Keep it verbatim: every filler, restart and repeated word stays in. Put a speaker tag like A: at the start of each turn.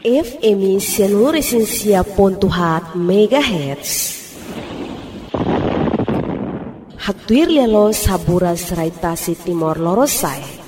A: F M seluruh pontuhat megahertz. Hatuir lelo sabura serai tasi timor lorosai.